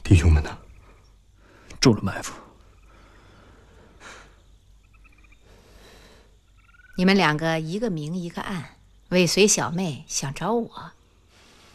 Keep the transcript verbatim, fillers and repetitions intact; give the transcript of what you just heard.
弟兄们呢？ 中了埋伏。 你们两个一个明一个暗，尾随小妹想找我，